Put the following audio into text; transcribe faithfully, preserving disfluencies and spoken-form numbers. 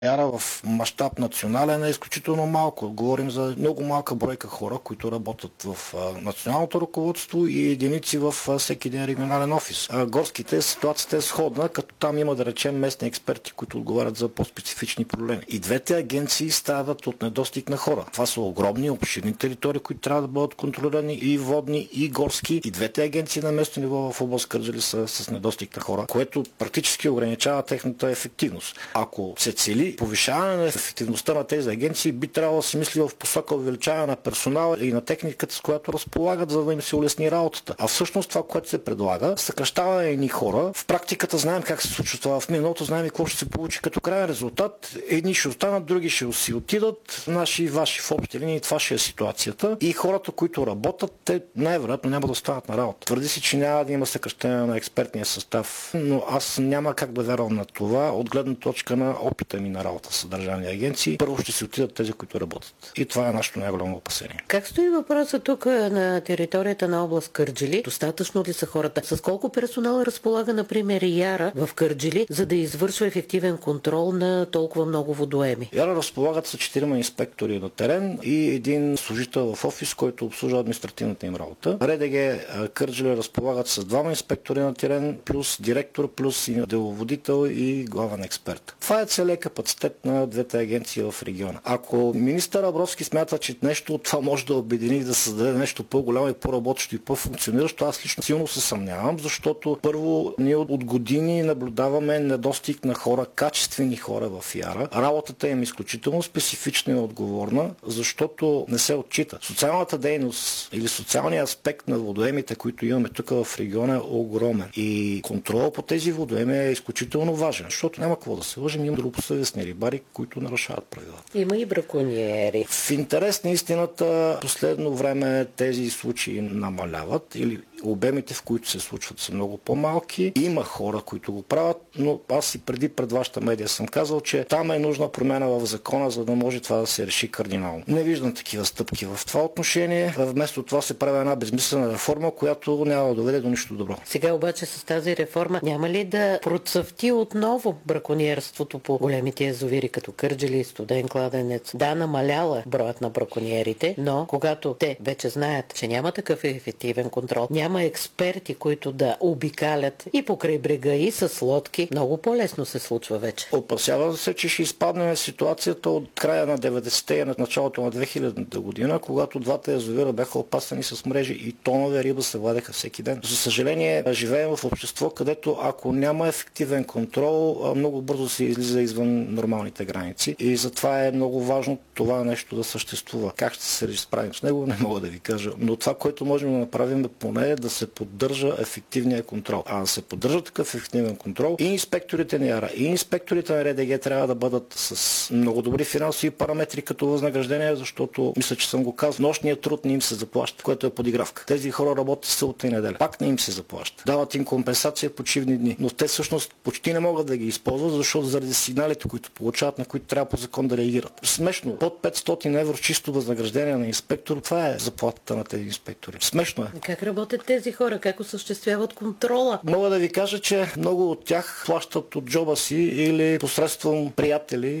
Яра в мащаб национален е изключително малко. Говорим за много малка бройка хора, които работят в а, националното ръководство и единици в а, всеки един регионален офис. А горските ситуацията е сходна, като там има, да речем, местни експерти, които отговарят за по-специфични проблеми. И двете агенции стават от недостиг на хора. Това са огромни, обширни територии, които трябва да бъдат контролирани, и водни, и горски. И двете агенции на местно ниво в област Кърджали са с недостиг на хора, което практически ограничава техната ефективност. Ако се цели повишаване на ефективността на тези агенции, би трябвало да се мисли в посока увеличаване на персонала и на техниката, с която разполагат, за да им се улесни работата. А всъщност това, което се предлага, съкращава едни хора. В практиката знаем как се случва това. В миналото знаем и какво ще се получи като крайен резултат. Едни ще останат, други ще си отидат, наши и ваши в общи линии. Това ще е ситуацията. И хората, които работят, те най-вероятно няма да останат на работа. Твърди си, че няма да има съкращение на експертния състав, но аз няма как да вярвам на това от гледна точка на опита ми на работа с държавни агенции. Първо ще си отидат тези, които работят. И това е нашето най-голямо опасение. Как стои въпросът тук на територията на област Кърджали? Достатъчно ли са хората? С колко персонал разполага, например, Яра в Кърджали, за да извършва ефективен контрол на толкова много водоеми? Яра разполагат с четирима инспектори на терен и един служител в офис, който обслужва административната им работа. РДГ Кърджали разполагат с двама инспектори на терен, плюс директор, плюс и деловодител и главен експерт. Това е целият капацитет на двете агенции в региона. Ако министър Абровски смята, че нещо от това може да обедини и да създаде нещо по-голямо и по-работещо и по-функциониращо, аз лично силно се съмнявам, защото първо ние от години наблюдаваме недостиг на хора, качествени хора в Яра. Работата им е изключително специфична и отговорна, защото не се отчита. Социалната дейност или социалният аспект на водоемите, които имаме тук в региона, е огромен. И контрол по тези водоеми е изключително важен, защото няма какво да се лъжим, има добросъвестни рибари, които нарушават правилата. Има и бракониери. В интерес на истината, последно време тези случаи намаляват или обемите, в които се случват, са много по-малки. Има хора, които го правят, но аз и преди пред вашата медия съм казал, че там е нужна промяна в закона, за да може това да се реши кардинално. Не виждам такива стъпки в това отношение. Вместо това се прави една безмислена реформа, която няма да доведе до нищо добро. Сега обаче с тази реформа няма ли да процъфти отново бракониерството по големите язовири, като Кърджали, Студен кладенец? Да, намаляла броят на бракониерите, но когато те вече знаят, че няма такъв ефективен контрол, няма Няма експерти, които да обикалят и покрай брега, и с лодки. Много по-лесно се случва вече. Опасявам се, че ще изпаднем в ситуацията от края на деветдесетте и на началото на две хилядната година, когато двата язовира бяха опасани с мрежи и тонове риба се вадеха всеки ден. За съжаление, живеем в общество, където ако няма ефективен контрол, много бързо се излиза извън нормалните граници. И затова е много важно това нещо да съществува. Как ще се справим с него, не мога да ви кажа. Но това, което можем да направим, поне да се поддържа ефективния контрол. А да се поддържа такъв ефективен контрол, и инспекторите на Яра, и инспекторите на РДГ трябва да бъдат с много добри финансови параметри като възнаграждение, защото мисля, че съм го казал, нощният труд не им се заплаща, което е подигравка. Тези хора работят събота и неделя. Пак не им се заплаща. Дават им компенсация почивни дни, но те всъщност почти не могат да ги използват, защото заради сигналите, които получават, на които трябва по закон да реагират. Смешно. Под петстотин евро чисто възнаграждение на инспектор, това е заплатата на тези инспектори. Смешно е. Как работят тези хора? Как осъществяват контрола? Мога да ви кажа, че много от тях плащат от джоба си или посредством приятели